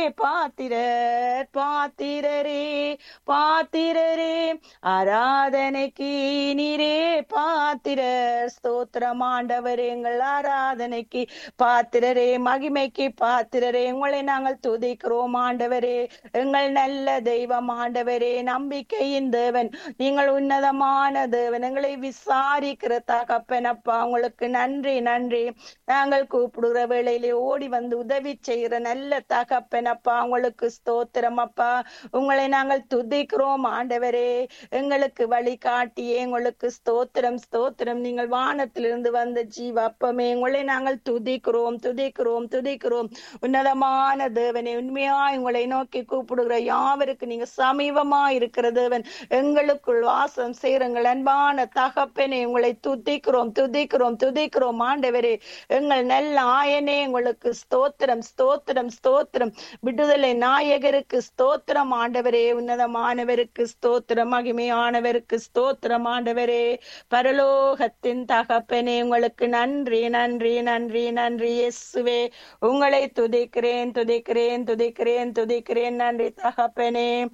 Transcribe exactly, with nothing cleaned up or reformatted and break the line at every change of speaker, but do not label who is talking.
பாத்திரர் பாத்திரரே பாத்திரரே ஆராதனைக்கு நீரே பாத்திரர். ஸ்தோத்திரம் ஆண்டவரே, எங்கள் ஆராதனைக்கு பாத்திரரே, மகிமைக்கு பாத்திரரே, உங்களை நாங்கள் துதிக்கிறோம் ஆண்டவரே. எங்கள் நல்ல தெய்வம் ஆண்டவரே, நம்பிக்கையின் தேவன், நீங்கள் உன்னதமான தேவன், எங்களை விசாரிக்கிற தகப்பனப்பா, உங்களுக்கு நன்றி நன்றி. நாங்கள் கூப்பிடுகிற வேளையிலே ஓடி வந்து உதவி செய்கிற நல்ல தகப்பனப்பா, உங்களுக்கு ஸ்தோத்திரம் அப்பா. உங்களை நாங்கள் துதிக்கிறோம் ஆண்டவரே, எங்களுக்கு வழிகாட்டியே உங்களுக்கு ஸ்தோத்திரம் ஸ்தோத்திரம். நீங்கள் வானத்திலிருந்து வந்த ஜீவ அப்பமே, உங்களை நாங்கள் துதிக்கிறோம் துதிக்கிறோம் துதிக்கிறோம். உன்னதமான தேவனே, உண்மையாய் உங்களை நோக்கி கூப்பிடுகிற யாவருக்கு நீங்க சமீபமா இருக்கிற தேவன், எங்களுக்குள் வாசம் செய்யுங்கள் அன்பான தகப்பனே, உங்களை துதிக்கிறோம் துதிக்கிறோம் துதிக்கிறோம் ஆண்டவரே. எங்கள் நல்ல ஆயனே, உங்களுக்கு ஸ்தோத்திரம் ஸ்தோத்திரம் ஸ்தோத்திரம். விடுதலை நாயகருக்கு ஸ்தோத்திரம் ஆண்டவரே, உன்னதமானவருக்கு ஸ்தோத்திரம், மகிமையானவருக்கு ஸ்தோத்திரம் ஆண்டவரே. பரலோகத்தின் தகப்பனே, உங்களுக்கு நன்றி நன்றி நன்றி நன்றி இயேசுவே. உங்களை துதிக்கிறேன் துதிக்கிறேன் துதிக்கிறேன் துதிக்கிறேன். நன்றி தகப்பனே.